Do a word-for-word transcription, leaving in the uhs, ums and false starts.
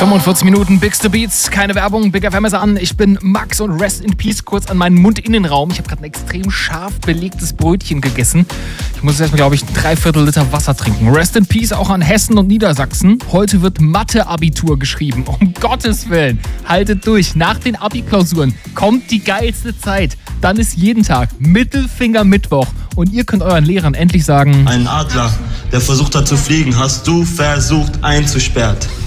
fünfundvierzig Minuten Big the Beats, keine Werbung, Big F M ist an. Ich bin Max und Rest in Peace kurz an meinen Mundinnenraum. Ich habe gerade ein extrem scharf belegtes Brötchen gegessen. Ich muss jetzt erstmal, glaube ich, ein Dreiviertel Liter Wasser trinken. Rest in Peace auch an Hessen und Niedersachsen. Heute wird Mathe-Abitur geschrieben. Um Gottes Willen, haltet durch. Nach den Abi-Klausuren kommt die geilste Zeit. Dann ist jeden Tag Mittelfinger-Mittwoch und ihr könnt euren Lehrern endlich sagen: Einen Adler, der versucht hat zu fliegen, hast du versucht einzusperrt.